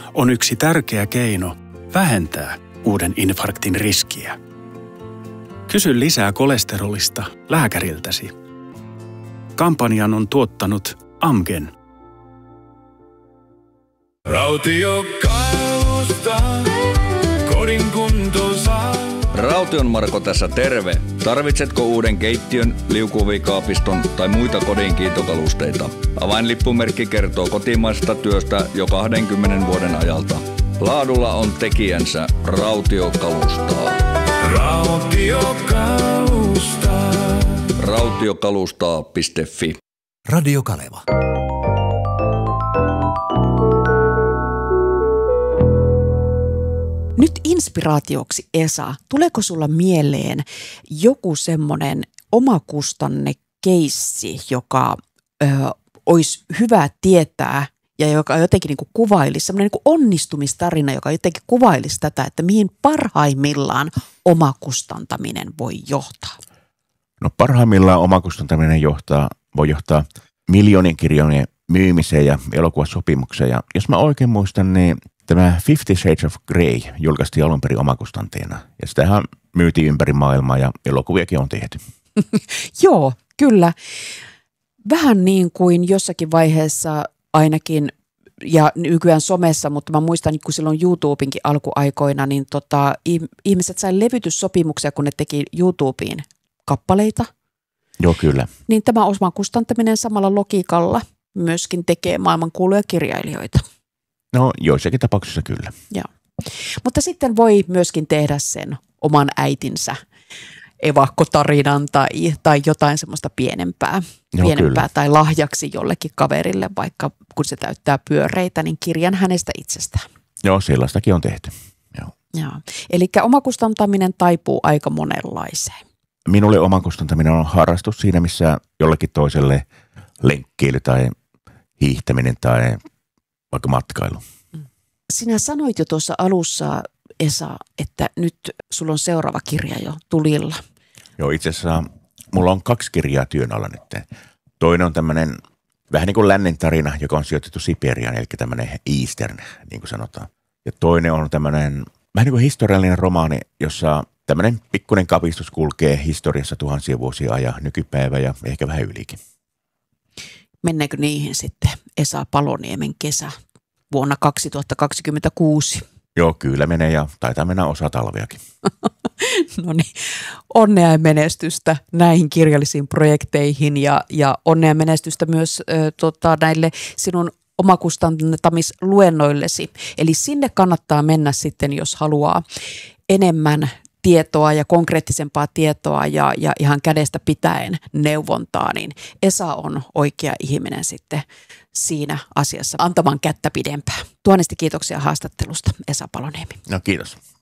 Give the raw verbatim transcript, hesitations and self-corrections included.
on yksi tärkeä keino vähentää uuden infarktin riskiä. Kysy lisää kolesterolista lääkäriltäsi. Kampanjan on tuottanut Amgen. Rautiokalusta, kodin kuntoon saa. Raution Marko tässä terve. Tarvitsetko uuden keittiön, liukuhivikaapiston tai muita kodin kiitokalusteita? Avainlippumerkki kertoo kotimaisesta työstä jo kahdenkymmenen vuoden ajalta. Laadulla on tekijänsä. Rautiokalustaa. Rautiokalustaa. rautiokalustaa piste fi. Radio Kaleva. Nyt inspiraatioksi, Esa, tuleeko sulla mieleen joku semmoinen omakustanne keissi, joka ö, olisi hyvä tietää ja joka jotenkin niin kuin kuvailisi, semmoinen niin kuin onnistumistarina, joka jotenkin kuvailisi tätä, että mihin parhaimmillaan omakustantaminen voi johtaa? No parhaimmillaan omakustantaminen johtaa, voi johtaa miljoonien kirjojen myymiseen ja elokuvasopimukseen. Ja jos mä oikein muistan, niin tämä Fifty Shades of Grey julkaistiin alun perin omakustanteena. Ja sitähän myytiin ympäri maailmaa ja elokuviakin on tehty. Joo, kyllä. Vähän niin kuin jossakin vaiheessa ainakin, ja nykyään somessa, mutta mä muistan, kun silloin YouTubinkin alkuaikoina, niin tota, ihmiset sai levytyssopimuksia, kun ne teki YouTubeen kappaleita. Joo, kyllä. Niin tämä omakustantaminen samalla logiikalla myöskin tekee maailmankuuluja kirjailijoita. No joissakin tapauksissa kyllä. Joo. Mutta sitten voi myöskin tehdä sen oman äitinsä evakkotarinan tai, tai jotain semmoista pienempää, Joo, pienempää kyllä. tai lahjaksi jollekin kaverille, vaikka kun se täyttää pyöreitä, niin kirjan hänestä itsestään. Joo, sellaistakin on tehty. Joo. Joo. Eli omakustantaminen taipuu aika monenlaiseen. Minulle omakustantaminen on harrastus siinä, missä jollekin toiselle lenkkeily tai hiihtäminen tai vaikka matkailu. Sinä sanoit jo tuossa alussa, Esa, että nyt sulla on seuraava kirja jo tulilla. Joo, itse asiassa mulla on kaksi kirjaa työn alla nyt. Toinen on tämmöinen vähän niin kuin lännen tarina, joka on sijoitettu Siperiaan, eli tämmöinen Eastern, niin kuin sanotaan. Ja toinen on tämmöinen vähän niin kuin historiallinen romaani, jossa tämmöinen pikkuinen kapistus kulkee historiassa tuhansia vuosia ajan, nykypäivä ja ehkä vähän ylikin. Mennäänkö niihin sitten Esa Paloniemen kesä vuonna kaksituhattakaksikymmentäkuusi? Joo, kyllä menee ja taitaa mennä osa talveakin. No niin, onnea ja menestystä näihin kirjallisiin projekteihin ja, ja onnea ja menestystä myös ö, tota, näille sinun omakustantamisluennoillesi. Eli sinne kannattaa mennä sitten, jos haluaa enemmän tietoa ja konkreettisempaa tietoa ja, ja ihan kädestä pitäen neuvontaa, niin Esa on oikea ihminen sitten siinä asiassa antamaan kättä pidempään. Tuonnesti kiitoksia haastattelusta, Esa Paloniemi. No kiitos.